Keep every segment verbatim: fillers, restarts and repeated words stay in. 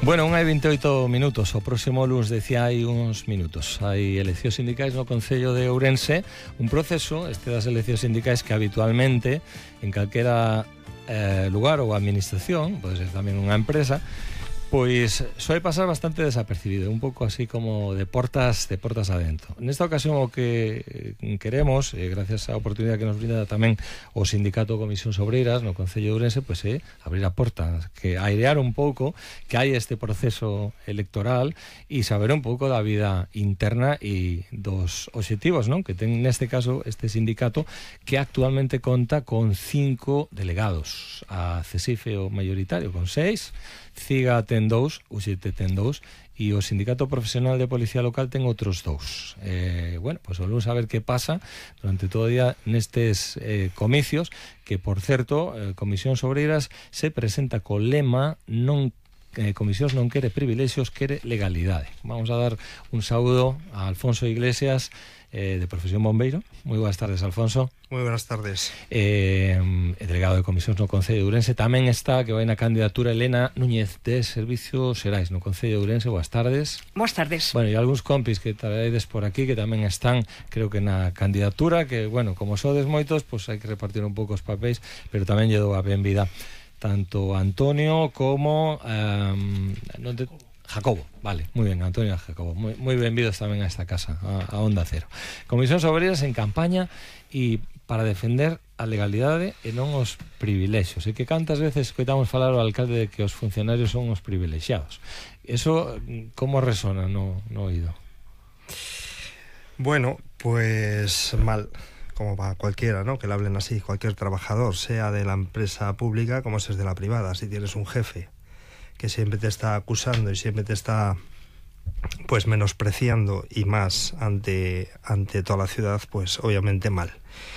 Bueno, unha e vinteoito minutos. O próximo luns, decía hai uns minutos, hai eleccións sindicais no Concello de Ourense. Un proceso, este das eleccións sindicais, que habitualmente en calquera eh, lugar ou administración, pode ser tamén unha empresa, pois soe pasar bastante desapercibido, un pouco así como de portas de portas adentro. Nesta ocasión o que queremos, eh, gracias á oportunidade que nos brinda tamén o Sindicato Comisións Obreiras no Concello de Ourense, pois é abrir a porta, que airear un pouco que hai este proceso electoral e saber un pouco da vida interna e dos obxectivos, non? Que ten neste caso este sindicato, que actualmente conta con cinco delegados. A CESIFE o mayoritario con seis, CIGA ten dous, U X T ten dous e o Sindicato Profesional de Policía Local ten outros dous. Eh, bueno, pois pues, volvemos a ver que pasa durante todo o día nestes eh, comicios, que, por certo, eh, Comisións Obreiras se presenta co lema non eh, Comisións non quere privilexios, quere legalidade. Vamos a dar un saúdo a Alfonso Iglesias, eh, de profesión bombeiro. Moi boas tardes, Alfonso. Moi buenas tardes. Eh, delegado de Comisións no Concello de Ourense. Tamén está, que vai na candidatura, Elena Núñez, de Servicios Xerais no Concello de Ourense. Boas tardes. Boas tardes. Bueno, e algúns compis que trabalhades por aquí que tamén están, creo que na candidatura, que, bueno, como sodes moitos, pois pues hai que repartir un pouco os papéis, pero tamén lle dou a benvida tanto a Antonio como um, non te... Jacobo, vale, moi ben, Antonio e Jacobo, moi, moi benvidos tamén a esta casa, a, a Onda Cero. Comisións Obreiras en campaña e para defender a legalidade e non os privilexios. E que cantas veces coitamos falar ao alcalde de que os funcionarios son os privilexiados. Eso, como resona no, no oído? Bueno, pues mal, como para cualquiera, ¿no? Que le hablen así, cualquier trabajador, sea de la empresa pública como si es de la privada. Si tienes un jefe que siempre te está acusando y siempre te está pues menospreciando y más ante, ante toda la ciudad, pues obviamente mal.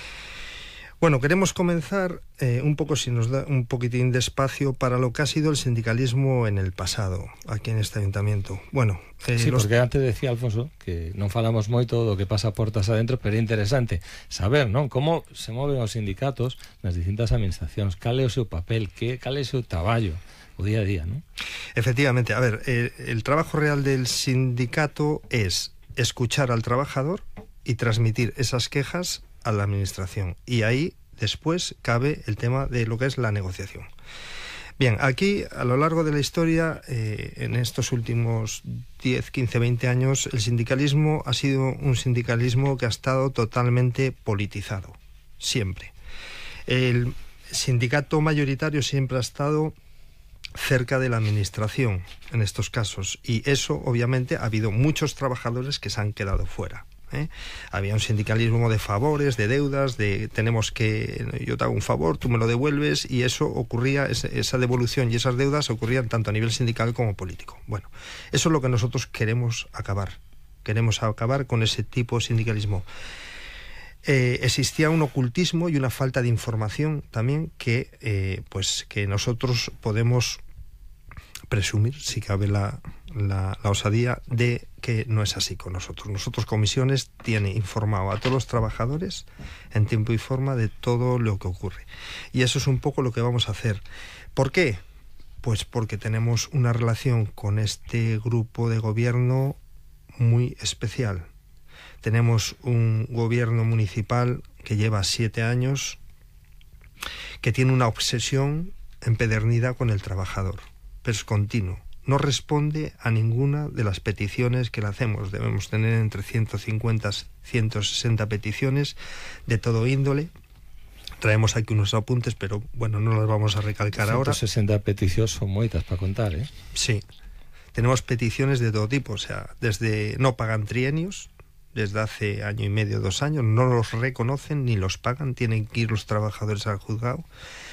Bueno, queremos comenzar eh, un poco, si nos da un poquitín de espacio, para lo que ha sido el sindicalismo en el pasado, aquí en este ayuntamiento. Bueno, eh, sí, los... porque antes decía Alfonso que non falamos moito do que pasa portas adentro, pero é interesante saber, non, como se moven os sindicatos nas distintas administracións, cal é o seu papel, que, cal é o seu traballo o día a día, ¿no? Efectivamente, a ver, eh, el trabajo real del sindicato es escuchar al trabajador y transmitir esas quejas a la administración, y ahí después cabe el tema de lo que es la negociación. Bien, aquí a lo largo de la historia, eh, en estos últimos diez, quince, veinte años, el sindicalismo ha sido un sindicalismo que ha estado totalmente politizado, siempre. El sindicato mayoritario siempre ha estado cerca de la administración en estos casos, y eso obviamente ha habido muchos trabajadores que se han quedado fuera, ¿eh? Había un sindicalismo de favores, de deudas, de tenemos que, yo te hago un favor, tú me lo devuelves, y eso ocurría, esa devolución y esas deudas ocurrían tanto a nivel sindical como político. Bueno, eso es lo que nosotros queremos acabar, queremos acabar con ese tipo de sindicalismo. Eh, existía un ocultismo y una falta de información también que, eh, pues, que nosotros podemos presumir, si cabe la, la, la osadía, de que no es así con nosotros. Nosotros, Comisiones, tiene informado a todos los trabajadores en tiempo y forma de todo lo que ocurre. Y eso es un poco lo que vamos a hacer. ¿Por qué? Pues porque tenemos una relación con este grupo de gobierno muy especial. Tenemos un gobierno municipal que lleva siete años, que tiene una obsesión empedernida con el trabajador, pero es continuo. No responde a ninguna de las peticiones que le hacemos. Debemos tener entre ciento cincuenta y ciento sesenta peticiones de todo índole. Traemos aquí unos apuntes, pero bueno, no las vamos a recalcar ahora. ciento sesenta peticións son moitas para contar, ¿eh? Sí. Tenemos peticiones de todo tipo, o sea, desde no pagan trienios, desde hace año y medio, dos años, no los reconocen ni los pagan, tienen que ir los trabajadores al juzgado.